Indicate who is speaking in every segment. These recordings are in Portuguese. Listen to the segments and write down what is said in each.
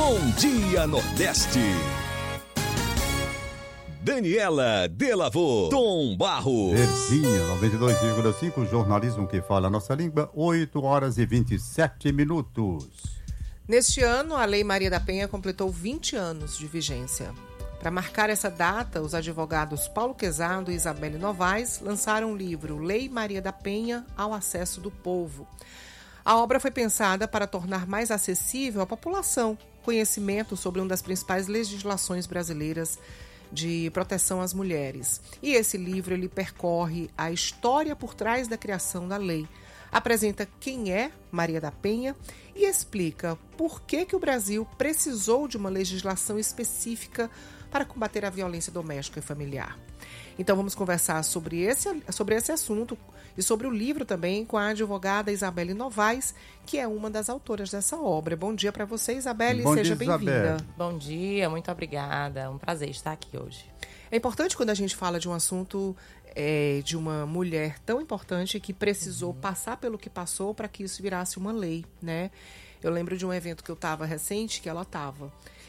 Speaker 1: Bom Dia Nordeste. Daniela Delavô, Tom Barros.
Speaker 2: Verdinha, 92,5, jornalismo que fala a nossa língua, 8h27.
Speaker 3: Neste ano, a Lei Maria da Penha completou 20 anos de vigência. Para marcar essa data, os advogados Paulo Quezado e Isabelle Novaes lançaram o livro Lei Maria da Penha ao Acesso do Povo. A obra foi pensada para tornar mais acessível à população conhecimento sobre uma das principais legislações brasileiras de proteção às mulheres. E esse livro ele percorre a história por trás da criação da lei, apresenta quem é Maria da Penha e explica por que o Brasil precisou de uma legislação específica para combater a violência doméstica e familiar. Então vamos conversar sobre esse assunto e sobre o livro também com a advogada Isabelle Novaes, que é uma das autoras dessa obra. Bom dia para você, Isabelle, seja bem-vinda.
Speaker 4: Bom dia, muito obrigada, é um prazer estar aqui hoje.
Speaker 3: É importante quando a gente fala de um assunto de uma mulher tão importante que precisou passar pelo que passou para que isso virasse uma lei, né? Eu lembro de um evento que eu estava recente, que ela estava.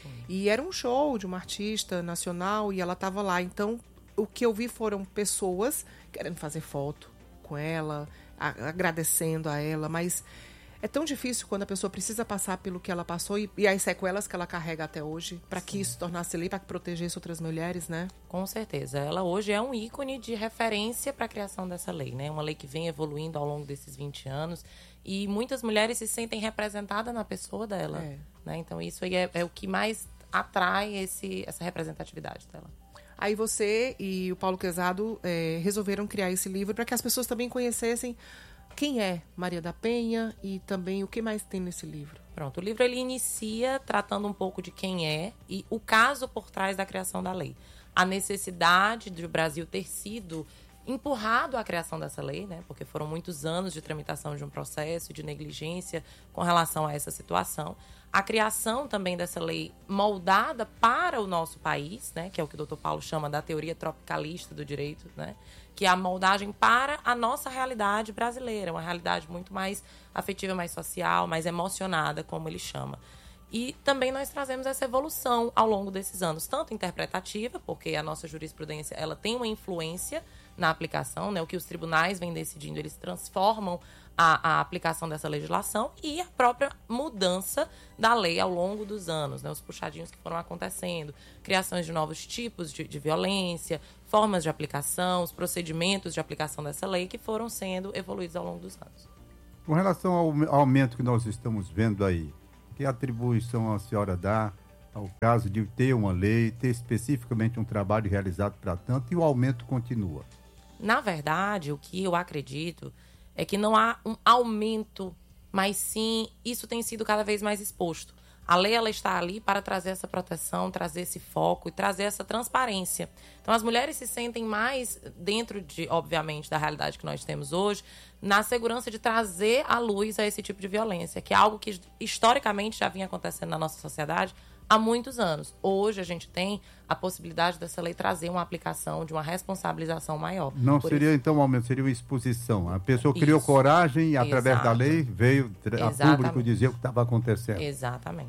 Speaker 3: E era um show de uma artista nacional e ela estava lá. Então, o que eu vi foram pessoas querendo fazer foto com ela, agradecendo a ela, mas é tão difícil quando a pessoa precisa passar pelo que ela passou e as sequelas que ela carrega até hoje, para que isso tornasse lei, para que protegesse outras mulheres, né?
Speaker 4: Com certeza. Ela hoje é um ícone de referência para a criação dessa lei, né? Uma lei que vem evoluindo ao longo desses 20 anos e muitas mulheres se sentem representadas na pessoa dela, né? Então isso aí é o que mais atrai essa representatividade dela.
Speaker 3: Aí você e o Paulo Quezado resolveram criar esse livro para que as pessoas também conhecessem quem é Maria da Penha e também o que mais tem nesse livro.
Speaker 4: Pronto, o livro ele inicia tratando um pouco de quem é e o caso por trás da criação da lei. A necessidade do Brasil ter sido empurrado à criação dessa lei, né? Porque foram muitos anos de tramitação de um processo, de negligência com relação a essa situação. A criação também dessa lei moldada para o nosso país, né? Que é o que o Dr. Paulo chama da teoria tropicalista do direito, né? Que é a moldagem para a nossa realidade brasileira, uma realidade muito mais afetiva, mais social, mais emocionada, como ele chama. E também nós trazemos essa evolução ao longo desses anos, tanto interpretativa, porque a nossa jurisprudência ela tem uma influência na aplicação, né? O que os tribunais vêm decidindo, eles transformam a aplicação dessa legislação e a própria mudança da lei ao longo dos anos, né? Os puxadinhos que foram acontecendo, criações de novos tipos de violência, formas de aplicação, os procedimentos de aplicação dessa lei que foram sendo evoluídos ao longo dos anos.
Speaker 2: Com relação ao aumento que nós estamos vendo aí, que atribuição a senhora dá ao caso de ter uma lei, ter especificamente um trabalho realizado para tanto e o aumento continua?
Speaker 4: Na verdade, o que eu acredito é que não há um aumento, mas sim isso tem sido cada vez mais exposto. A lei ela está ali para trazer essa proteção, trazer esse foco e trazer essa transparência. Então as mulheres se sentem mais dentro obviamente, da realidade que nós temos hoje, na segurança de trazer à luz a esse tipo de violência, que é algo que historicamente já vinha acontecendo na nossa sociedade há muitos anos. Hoje a gente tem a possibilidade dessa lei trazer uma aplicação de uma responsabilização maior.
Speaker 2: Não seria então um aumento, seria uma exposição. A pessoa criou coragem e através da lei veio a público dizer o que estava acontecendo.
Speaker 4: Exatamente.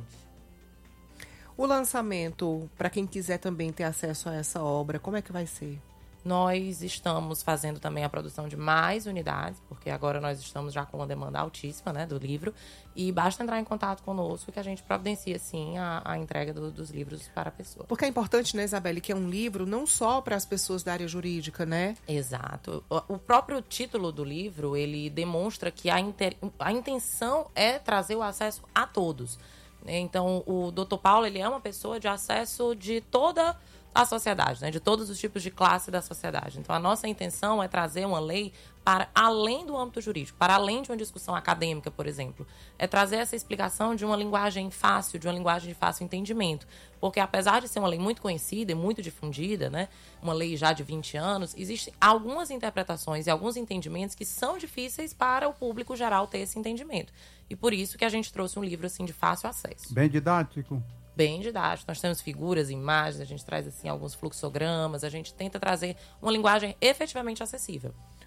Speaker 3: O lançamento, para quem quiser também ter acesso a essa obra, como é que vai ser?
Speaker 4: Nós estamos fazendo também a produção de mais unidades, porque agora nós estamos já com uma demanda altíssima, né, do livro, e basta entrar em contato conosco que a gente providencia, sim, a entrega dos livros para a pessoa.
Speaker 3: Porque é importante, né, Isabelle, que é um livro não só para as pessoas da área jurídica, né?
Speaker 4: Exato. O próprio título do livro, ele demonstra que a intenção é trazer o acesso a todos. Então, o Dr. Paulo, ele é uma pessoa de acesso de toda a sociedade, né? De todos os tipos de classe da sociedade. Então, a nossa intenção é trazer uma lei para além do âmbito jurídico, para além de uma discussão acadêmica, por exemplo. É trazer essa explicação de uma linguagem fácil, de uma linguagem de fácil entendimento. Porque, apesar de ser uma lei muito conhecida e muito difundida, né? Uma lei já de 20 anos, existem algumas interpretações e alguns entendimentos que são difíceis para o público geral ter esse entendimento. E por isso que a gente trouxe um livro assim de fácil acesso.
Speaker 2: Bem didático.
Speaker 4: Bem didático. Nós temos figuras, imagens, a gente traz assim alguns fluxogramas, a gente tenta trazer uma linguagem efetivamente acessível.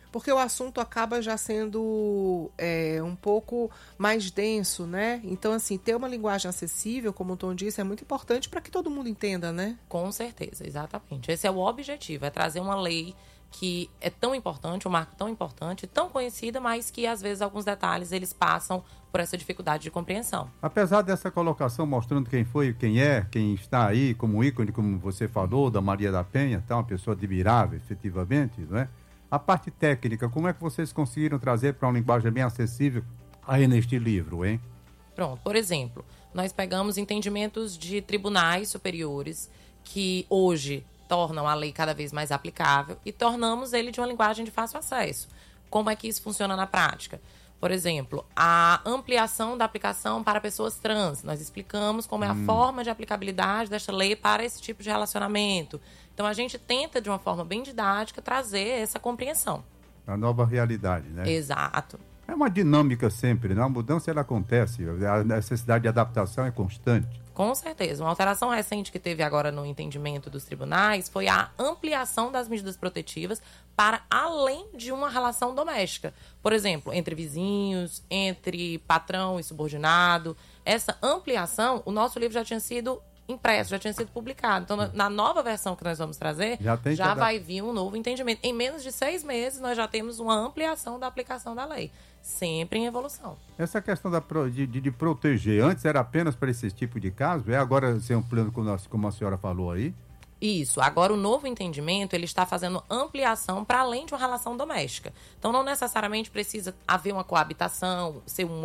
Speaker 3: Porque o assunto acaba já sendo um pouco mais denso, né? Então, assim, ter uma linguagem acessível, como o Tom disse, é muito importante para que todo mundo entenda, né?
Speaker 4: Com certeza, exatamente. Esse é o objetivo, é trazer uma lei que é tão importante, um marco tão importante, tão conhecida, mas que às vezes alguns detalhes eles passam por essa dificuldade de compreensão.
Speaker 2: Apesar dessa colocação mostrando quem foi, quem está aí como ícone, como você falou, da Maria da Penha, tá, uma pessoa admirável, efetivamente, não é? A parte técnica, como é que vocês conseguiram trazer para uma linguagem bem acessível aí neste livro, hein?
Speaker 4: Pronto, por exemplo, nós pegamos entendimentos de tribunais superiores que hoje tornam a lei cada vez mais aplicável e tornamos ele de uma linguagem de fácil acesso. Como é que isso funciona na prática? Por exemplo, a ampliação da aplicação para pessoas trans. Nós explicamos como é a forma de aplicabilidade desta lei para esse tipo de relacionamento. Então, a gente tenta, de uma forma bem didática, trazer essa compreensão.
Speaker 2: A nova realidade, né?
Speaker 4: Exato.
Speaker 2: É uma dinâmica sempre, né? A mudança, ela acontece, a necessidade de adaptação é constante.
Speaker 4: Com certeza. Uma alteração recente que teve agora no entendimento dos tribunais foi a ampliação das medidas protetivas para além de uma relação doméstica. Por exemplo, entre vizinhos, entre patrão e subordinado. Essa ampliação, o nosso livro já tinha sido impresso, já tinha sido publicado. Então, na nova versão que nós vamos trazer, já vai vir um novo entendimento. Em menos de 6 meses, nós já temos uma ampliação da aplicação da lei. Sempre em evolução.
Speaker 2: Essa questão de proteger, antes era apenas para esse tipo de caso, agora ser um plano como a senhora falou aí?
Speaker 4: Isso. Agora, o novo entendimento, ele está fazendo ampliação para além de uma relação doméstica. Então, não necessariamente precisa haver uma coabitação, ser um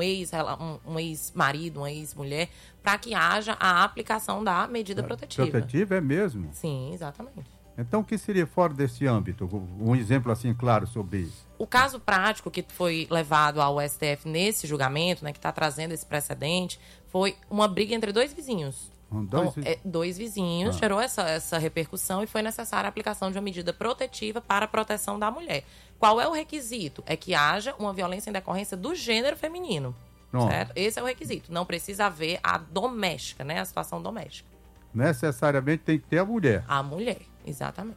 Speaker 4: ex-marido, uma ex-mulher, para que haja a aplicação da medida protetiva.
Speaker 2: Protetiva é mesmo?
Speaker 4: Sim, exatamente.
Speaker 2: Então, o que seria fora desse âmbito? Um exemplo assim claro sobre isso.
Speaker 4: O caso prático que foi levado ao STF nesse julgamento, né, que está trazendo esse precedente, foi uma briga entre 2 vizinhos. Dois vizinhos, gerou essa repercussão e foi necessária a aplicação de uma medida protetiva para a proteção da mulher. Qual é o requisito? É que haja uma violência em decorrência do gênero feminino. Certo? Esse é o requisito. Não precisa haver a doméstica, né, a situação doméstica.
Speaker 2: Necessariamente tem que ter a mulher.
Speaker 4: A mulher, exatamente.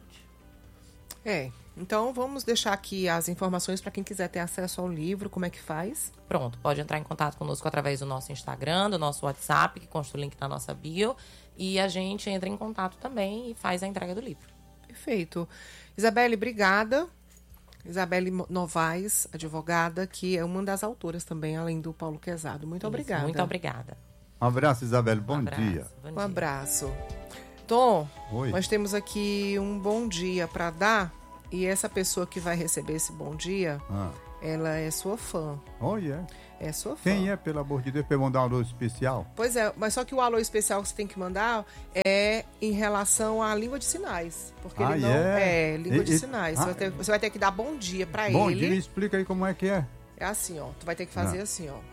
Speaker 3: Então vamos deixar aqui as informações para quem quiser ter acesso ao livro, como é que faz?
Speaker 4: Pronto, pode entrar em contato conosco através do nosso Instagram, do nosso WhatsApp, que consta o link na nossa bio, e a gente entra em contato também e faz a entrega do livro.
Speaker 3: Perfeito. Isabelle, obrigada. Isabelle Novaes, advogada, que é uma das autoras também, além do Paulo Quezado. Muito obrigada.
Speaker 4: Muito obrigada.
Speaker 2: Um abraço, Isabelle. Bom dia.
Speaker 3: Um abraço. Tom,
Speaker 2: Oi.
Speaker 3: Nós temos aqui um bom dia para dar, e essa pessoa que vai receber esse bom dia, ela é sua fã. É sua fã.
Speaker 2: Quem é, pelo amor de Deus, para mandar um alô especial?
Speaker 3: Pois é, mas só que o alô especial que você tem que mandar é em relação à língua de sinais. Porque ele não é língua de sinais. Você vai ter que dar bom dia para ele.
Speaker 2: Bom dia, me explica aí como é que é.
Speaker 3: É assim, ó. Tu vai ter que fazer assim, ó.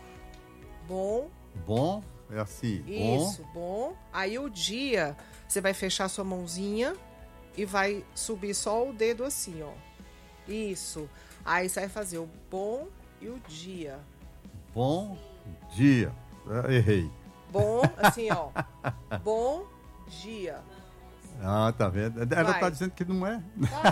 Speaker 2: Bom, é assim.
Speaker 3: Isso, bom. Aí o dia, você vai fechar sua mãozinha e vai subir só o dedo assim, ó. Isso. Aí você vai fazer o bom e o dia.
Speaker 2: Bom dia. Errei.
Speaker 3: Bom, assim, ó. Bom dia.
Speaker 2: Tá vendo? Ela tá dizendo que não é.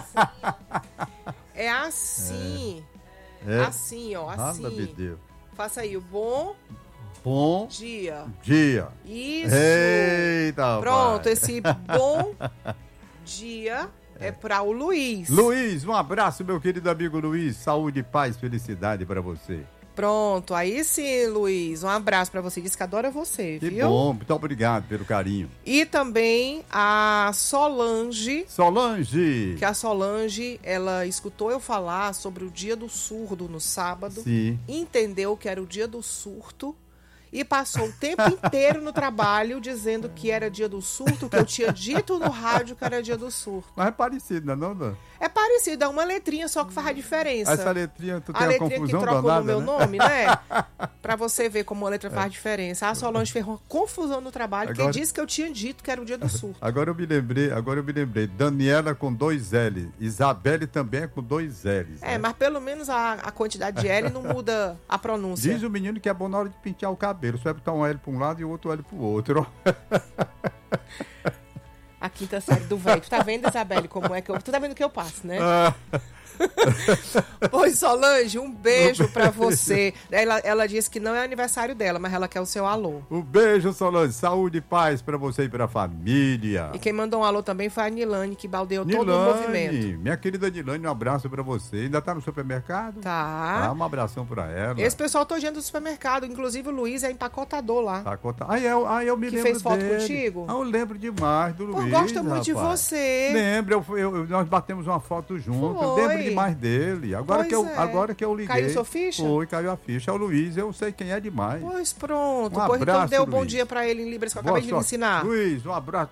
Speaker 3: É assim. Assim, ó. Assim.
Speaker 2: Deus.
Speaker 3: Faça aí o bom dia. Isso.
Speaker 2: Eita,
Speaker 3: pronto,
Speaker 2: pai.
Speaker 3: Esse bom dia é para o Luiz.
Speaker 2: Luiz, um abraço, meu querido amigo Luiz. Saúde, paz, felicidade para você.
Speaker 3: Pronto, aí sim, Luiz. Um abraço para você. Diz que adora você,
Speaker 2: que
Speaker 3: viu?
Speaker 2: Que bom, muito obrigado pelo carinho.
Speaker 3: E também a Solange.
Speaker 2: Que
Speaker 3: a Solange, ela escutou eu falar sobre o dia do surdo no sábado.
Speaker 2: Sim.
Speaker 3: Entendeu que era o dia do surto. E passou o tempo inteiro no trabalho dizendo que era dia do surto, que eu tinha dito no rádio que era dia do surto.
Speaker 2: Mas é parecido, não é não?
Speaker 3: É parecido, é uma letrinha só que faz a diferença.
Speaker 2: Essa letrinha, tu tem
Speaker 3: a
Speaker 2: uma
Speaker 3: letrinha
Speaker 2: confusão
Speaker 3: que trocou
Speaker 2: danada,
Speaker 3: no meu
Speaker 2: né?
Speaker 3: nome, né? Pra você ver como a letra faz diferença. A Solange fez uma confusão no trabalho, porque disse que eu tinha dito que era o dia do surto.
Speaker 2: Agora eu me lembrei. Daniela com 2 L. Isabelle também é com 2 L's.
Speaker 3: Né? Mas pelo menos a quantidade de L não muda a pronúncia.
Speaker 2: Diz o menino que é bom na hora de pentear o cabelo. Você vai botar um L para um lado e o outro L para o outro.
Speaker 3: A quinta série do velho. Tu tá vendo, Isabelle, como é que eu... Tu tá vendo o que eu passo, né? Pois, Solange, um beijo pra você. Ela disse que não é aniversário dela, mas ela quer o seu alô.
Speaker 2: Um beijo, Solange. Saúde e paz pra você e pra família.
Speaker 3: E quem mandou um alô também foi a Nilane, que baldeou todo o movimento.
Speaker 2: Minha querida Nilane, um abraço pra você. Ainda tá no supermercado?
Speaker 3: Tá.
Speaker 2: Um abração pra ela.
Speaker 3: Esse pessoal todo dia do supermercado, inclusive o Luiz é empacotador lá.
Speaker 2: Eu me
Speaker 3: que
Speaker 2: lembro
Speaker 3: fez foto
Speaker 2: dele.
Speaker 3: contigo?
Speaker 2: Eu lembro demais do Luiz.
Speaker 3: Gosta muito de
Speaker 2: rapaz.
Speaker 3: você.
Speaker 2: Lembro, nós batemos uma foto junto. Eu
Speaker 3: Foi.
Speaker 2: lembro demais dele. Agora que eu liguei.
Speaker 3: Caiu sua ficha?
Speaker 2: Foi, caiu a ficha. É o Luiz, eu sei quem é demais.
Speaker 3: Pois pronto.
Speaker 2: Um
Speaker 3: Pois então
Speaker 2: abraço,
Speaker 3: dê um bom
Speaker 2: Luiz.
Speaker 3: dia pra ele em Libras que eu acabei de lhe ensinar.
Speaker 2: Luiz, um abraço.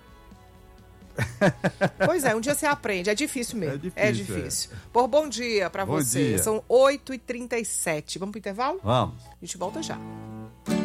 Speaker 3: Pois é, um dia você aprende. É difícil mesmo. É difícil. Por bom dia pra
Speaker 2: Bom
Speaker 3: você.
Speaker 2: dia.
Speaker 3: São 8h37. Vamos pro intervalo?
Speaker 2: Vamos.
Speaker 3: A gente volta já.